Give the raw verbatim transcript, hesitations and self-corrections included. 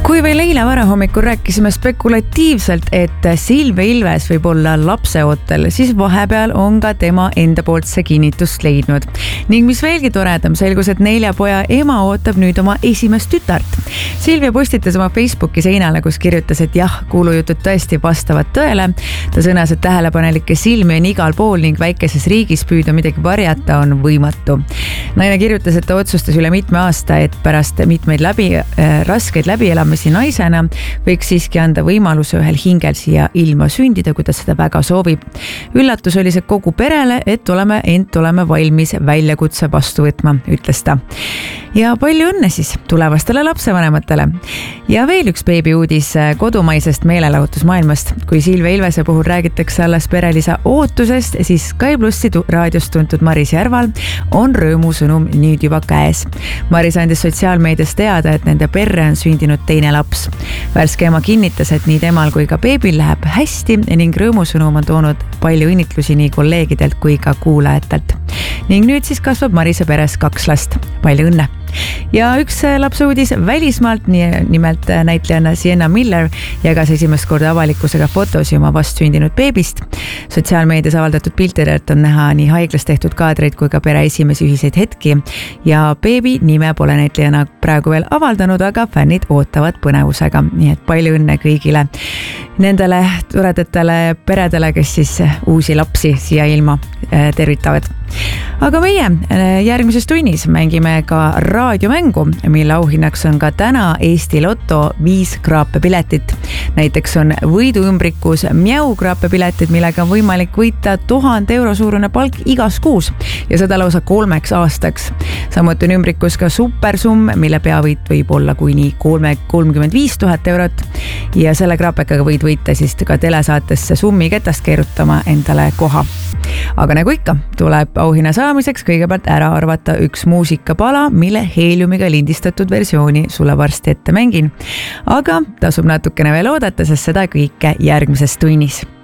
Kui veel eile varahommikul rääkisime spekulatiivselt, et Silvia Ilves võib olla lapseootel, siis vahepeal on ka tema enda poolt see kinnitust leidnud. Ning mis veelgi toredam, selgus, et nelja poja ema ootab nüüd oma esimest tütart. Silvia postitas oma Facebooki seinale, kus kirjutas, et jah, kuulujutud tõesti vastavad tõele. Ta sõnas, et tähelepanelikke silmi on igal pool ning väikeses riigis püüda midagi varjata on võimatu. Naine kirjutas, et ta otsustas üle mitme aasta, et pärast mitmeid läbi, äh, raskeid läbielamisi naisena võiks siiski anda võimaluse ühel hingel siia ilma sündida, kui ta seda väga soovib. Üllatus oli see kogu perele, et oleme ent oleme valmis väljakutse vastu võtma, ütles ta. Ja palju õnne siis tulevastele lapsevanematele. Ja veel üks beebiuudis kodumaisest meelelahutusmaailmast. Kui Silvia Ilvese puhul räägitakse alles perelisa ootusest, siis Sky plussi raadiost tuntud Maris Järval on rõõmusõnum nüüd juba käes. Maris andis sotsiaalmeedias teada, et nende perre on sündinud teine laps. Värske ema kinnitas, et nii temal kui ka beebil läheb hästi ning rõõmusõnum on toonud palju õnnitlusi nii kolleegidelt kui ka kuulajatelt. Ning nüüd siis kasvab Marise peres kaks last. Palju õnne! Ja üks lapseuudis välismaalt, nimelt näitlejanna Sienna Miller jagas esimest korda avalikkusega fotosi oma vastsündinud beebist. Sotsiaalmeedias avaldatud piltidelt on näha nii haiglas tehtud kaadreid kui ka pere esimesi ühiseid hetki ja beebi nime pole näitlejana praegu veel avaldanud, aga fännid ootavad põnevusega. Nii et palju õnne kõigile nendele toredatele peredele, kes siis uusi lapsi siia ilma tervitavad. Aga meie järgmises tunnis mängime ka raadiomängu, mille auhinnaks on ka täna Eesti Lotto viis kraapepiletit. Näiteks on võiduümbrikus Mjau kraapepiletid, millega on võimalik võita tuhande euro suurune palk igas kuus ja seda lausa kolmeks aastaks. Samuti on ümbrikus ka supersumm, mille peavõit võib olla kuni kolmkümmend viis tuhat eurot ja selle kraapekaga võid võita siis ka telesaatesse summi ketast keerutama endale koha. Aga nagu ikka, tuleb auhinna saamiseks kõigepealt ära arvata üks muusikapala, mille heeliumiga lindistatud versiooni sulle varsti ette mängin. Aga tasub natukene veel oodata, sest seda kõike järgmises tunnis.